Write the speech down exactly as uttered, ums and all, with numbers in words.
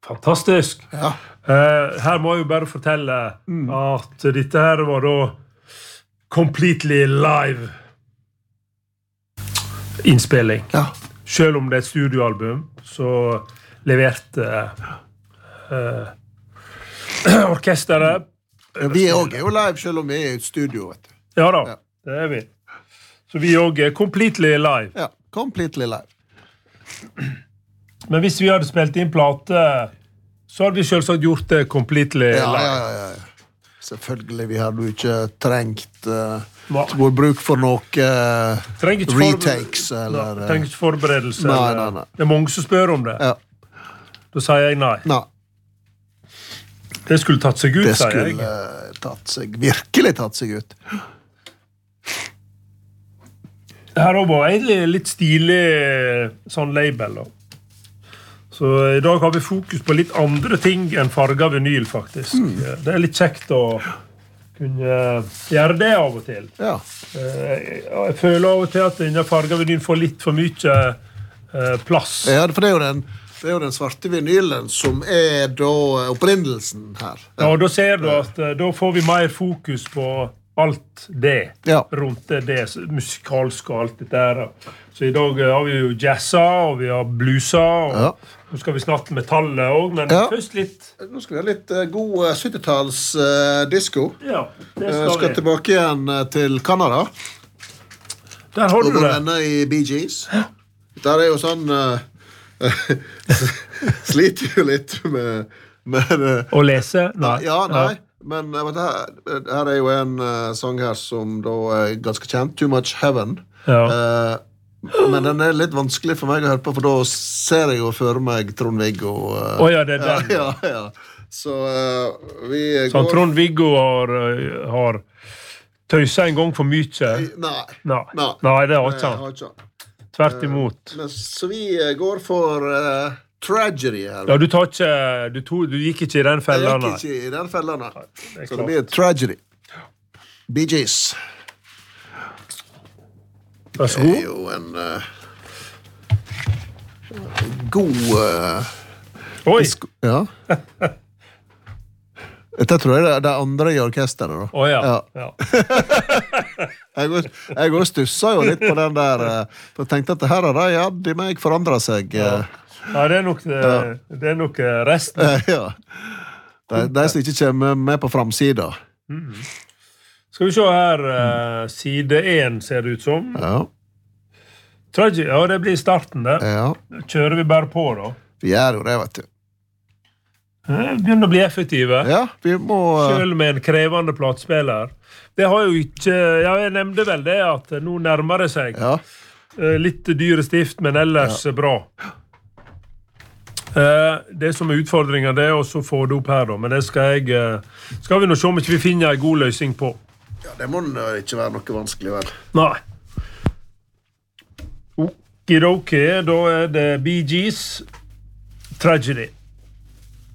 Fantastisk. Ja. Uh, her må jeg jo bare fortelle mm. at dette her var da completely live innspilling. Ja. Selv om det er et studioalbum, så leverte uh, orkesteret. Ja, vi er også jo live, selv om vi er i et studio, vet du. Ja da, ja. det er vi. Så vi er også completely live. Ja, completely live. Men hvis vi hadde spilt inn plate, så hadde vi selvsagt gjort det completely ja, live. Ja, ja, ja. Selvfølgelig, vi hadde jo ikke trengt uh, vår bruk for noe uh, retakes, eller... Nei, trenger ikke forberedelse. Nei, eller, nei, nei. Det er mange som spør om det. Ja. Da sier jeg nei. Nei. Det skulle tatt seg ut, det sier jeg. Det skulle tatt seg, virkelig tatt seg ut. Det her var egentlig litt stilig sånn label, da. Så i dag har vi fokus på litt andre ting enn farget vinyl, faktisk. Mm. Det er litt kjekt å kunne gjøre det av og til. Ja. Jeg føler av og til at denne farget vinyl får litt for mye plass. Ja, for det er jo den, det er jo den svarte vinylen som er da opprinnelsen her. Ja, og da ser du at da får vi mer fokus på alt det, ja. rundt det, det musikalsk og alt dette her. Så i dag har vi jo jazza, og vi har bluesa, og ja. nå skal vi snakke metallet også, men ja. først litt... Nå skal vi ha litt uh, god uh, syttitalls uh, disco. Ja, det skal, uh, skal vi. Tilbake igjen uh, til Canada. Der har du og det. Og venner i Bee Gees. Ja. Der er jo sånn... Uh, sliter jo litt med... med uh, å lese? Nei. Ja, nei. Ja. Men vet, her, her er jo en uh, sang her som da er ganske kjent, Too Much Heaven. Ja. Uh, men den er litt vanskelig for meg å høre på, for da ser jeg jo for meg Trond-Viggo. Åh uh, oh, ja, det er den. Ja, ja, ja. Så uh, vi Så går... Trond-Viggo har, har tøyset en gang for mye? Nei. Nei, nei. nei det har ikke han. Tvert imot. Uh, men, så vi går for... Uh, tragedy her. Ja, du tar ikke, du, tog, du gikk ikke i den fella, nei. Jeg gikk ikke i den fella, nei. nei det så det blir tragedy. Bee Gees. Vær så god. Det er jo en uh, god uh, Oi! Disco. Ja. Dette tror jeg det er det andre i orkesteret, da. Å ja. ja. ja. jeg også stusset jo litt på den der, uh, for jeg tenkte at det her er det, ja, de meg forandret seg. Uh, ja. Ja, det er nok, det, ja. det er nok resten. Ja. De, de som ikke kommer med på framsida. Mm. Skal vi se her, uh, side én ser det ut som. Ja. Tragedy, ja, det blir starten det. Ja. Kjører vi bare på da. Vi gjør jo det, vet du. Ja, begynner å bli effektive. Ja, vi må... Uh... Selv med en krevende platespiller. Det har jo ikke... Ja, jeg nevnte vel det, at nå nærmer det seg. Ja. Uh, litt dyre stift, men ellers ja. bra. Uh, det som er utfordringen det er også å få det opp her da, men det skal jeg uh, skal vi nå se om ikke vi finner en god løsning på. Ja, det må ikke være noe vanskelig vel. Nei. Okidoki, da er det Bee Gees Tragedy.